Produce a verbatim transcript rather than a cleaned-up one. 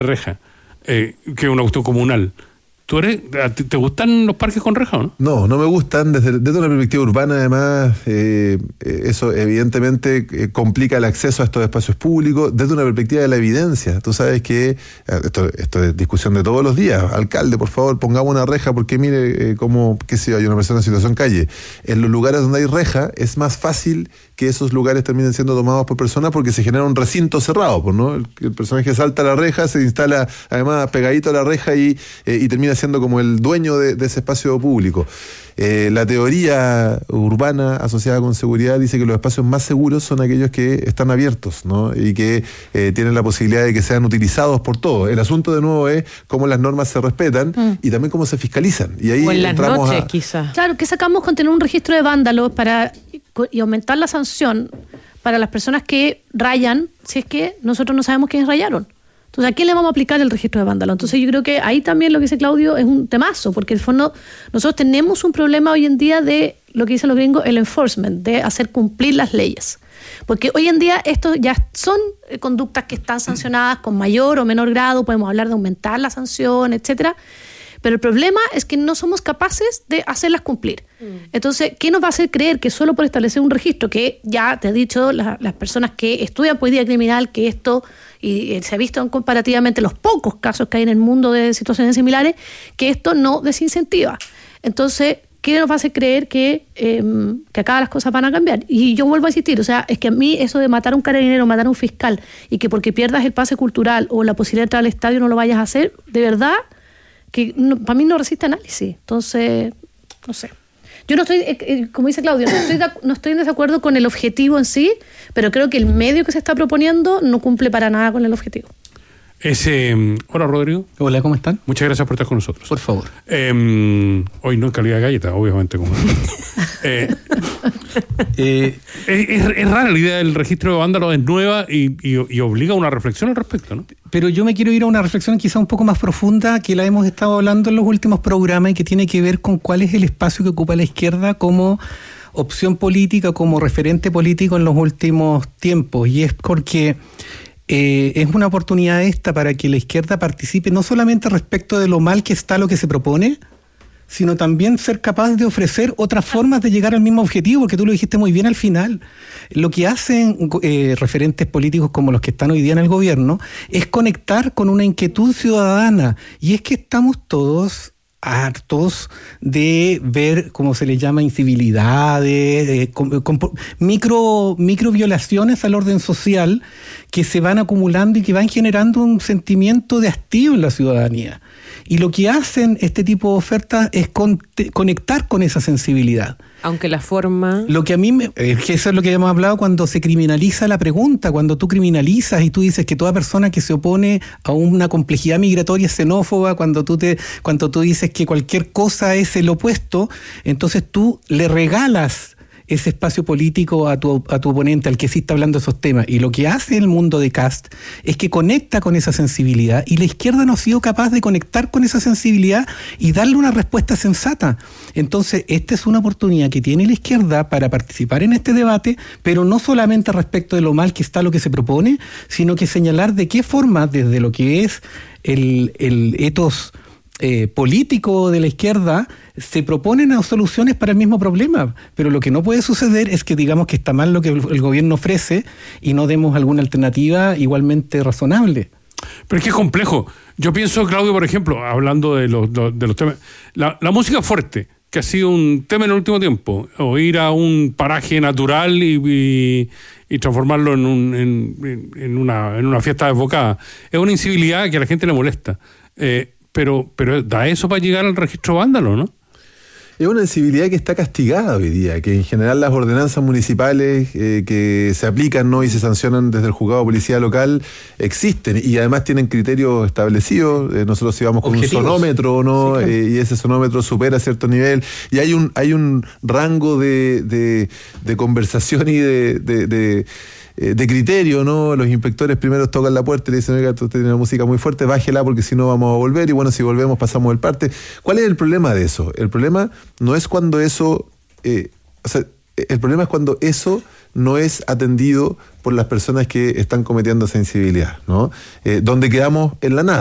reja, eh, que es una cuestión comunal. ¿Tú eres, ¿Te gustan los parques con reja o no? No, no me gustan. Desde, desde una perspectiva urbana, además, eh, eso evidentemente eh, complica el acceso a estos espacios públicos. Desde una perspectiva de la evidencia, tú sabes que, esto, esto es discusión de todos los días, alcalde, por favor, pongamos una reja, porque mire eh, cómo, qué sé yo, hay una persona en situación calle. En los lugares donde hay reja, es más fácil que esos lugares terminen siendo tomados por personas porque se genera un recinto cerrado, pues, ¿no? El, el personaje salta a la reja, se instala además pegadito a la reja y, eh, y termina siendo como el dueño de, de ese espacio público. Eh, la teoría urbana asociada con seguridad dice que los espacios más seguros son aquellos que están abiertos, ¿no? Y que eh, tienen la posibilidad de que sean utilizados por todos. El asunto de nuevo es cómo las normas se respetan mm. y también cómo se fiscalizan. Y ahí o en las entramos noches, a... quizás. Claro, ¿qué sacamos con tener un registro de vándalos para y aumentar la sanción para las personas que rayan si es que nosotros no sabemos quiénes rayaron? Entonces, ¿a quién le vamos a aplicar el registro de vándalos? Entonces, yo creo que ahí también lo que dice Claudio es un temazo, porque en el fondo nosotros tenemos un problema hoy en día de lo que dicen los gringos, el enforcement, de hacer cumplir las leyes. Porque hoy en día estos ya son conductas que están sancionadas con mayor o menor grado, podemos hablar de aumentar la sanción, etcétera. Pero el problema es que no somos capaces de hacerlas cumplir. Mm. Entonces, ¿qué nos va a hacer creer que solo por establecer un registro, que ya te he dicho, la, las personas que estudian policía criminal, que esto, y, y se ha visto comparativamente los pocos casos que hay en el mundo de situaciones similares, que esto no desincentiva? Entonces, ¿qué nos va a hacer creer que, eh, que acá las cosas van a cambiar? Y yo vuelvo a insistir, o sea, es que a mí eso de matar a un carabinero, matar a un fiscal, y que porque pierdas el pase cultural o la posibilidad de entrar al estadio no lo vayas a hacer, de verdad... que no, para mí no resiste análisis. Entonces, no sé. Yo no estoy, eh, como dice Claudio, no estoy, de, no estoy en desacuerdo con el objetivo en sí, pero creo que el medio que se está proponiendo no cumple para nada con el objetivo. Ese, hola, Rodrigo. Hola, ¿cómo están? Muchas gracias por estar con nosotros. Por favor. Eh, hoy no en calidad de galleta, obviamente. Como eh, eh, es, es rara la idea del registro de vándalos, es nueva y, y, y obliga a una reflexión al respecto, ¿no? Pero yo me quiero ir a una reflexión quizá un poco más profunda, que la hemos estado hablando en los últimos programas y que tiene que ver con cuál es el espacio que ocupa la izquierda como opción política, como referente político en los últimos tiempos. Y es porque... Eh, es una oportunidad esta para que la izquierda participe no solamente respecto de lo mal que está lo que se propone, sino también ser capaz de ofrecer otras formas de llegar al mismo objetivo, porque tú lo dijiste muy bien al final. Lo que hacen eh, referentes políticos como los que están hoy día en el gobierno es conectar con una inquietud ciudadana, y es que estamos todos hartos de ver, como se les llama, incivilidades, eh, con, con, micro, micro violaciones al orden social que se van acumulando y que van generando un sentimiento de hastío en la ciudadanía. Y lo que hacen este tipo de ofertas es con, te, conectar con esa sensibilidad. Aunque la forma... Lo que a mí, me, es que eso es lo que hemos hablado cuando se criminaliza la pregunta, cuando tú criminalizas y tú dices que toda persona que se opone a una complejidad migratoria es xenófoba, cuando tú, te, cuando tú dices que cualquier cosa es el opuesto, entonces tú le regalas ese espacio político a tu, a tu oponente, al que sí está hablando de esos temas. Y lo que hace el mundo de Kast es que conecta con esa sensibilidad, y la izquierda no ha sido capaz de conectar con esa sensibilidad y darle una respuesta sensata. Entonces, esta es una oportunidad que tiene la izquierda para participar en este debate, pero no solamente respecto de lo mal que está lo que se propone, sino que señalar de qué forma, desde lo que es el, el ethos Eh, político de la izquierda, se proponen soluciones para el mismo problema. Pero lo que no puede suceder es que digamos que está mal lo que el, el gobierno ofrece y no demos alguna alternativa igualmente razonable. Pero es que es complejo. Yo pienso, Claudio, por ejemplo, hablando de los, de los temas, la, la música fuerte, que ha sido un tema en el último tiempo, o ir a un paraje natural y, y, y transformarlo en, un, en, en, una, en una fiesta desbocada, es una incivilidad que a la gente le molesta. Eh, Pero, pero da eso para llegar al registro vándalo, ¿no? Es una sensibilidad que está castigada hoy día, que en general las ordenanzas municipales eh, que se aplican, ¿no?, y se sancionan desde el juzgado de policía local existen, y además tienen criterios establecidos. Eh, nosotros íbamos con objetivos, un sonómetro, ¿no? Sí, claro. eh, y ese sonómetro supera cierto nivel, y hay un hay un rango de, de, de conversación y de, de, de de criterio, ¿no? Los inspectores primero tocan la puerta y le dicen: oiga, usted tiene una música muy fuerte, bájela porque si no vamos a volver, y bueno, si volvemos pasamos el parte. ¿Cuál es el problema de eso? El problema no es cuando eso, eh, o sea, el problema es cuando eso no es atendido por las personas que están cometiendo esa incivilidad, ¿no? Eh, donde quedamos en la nada.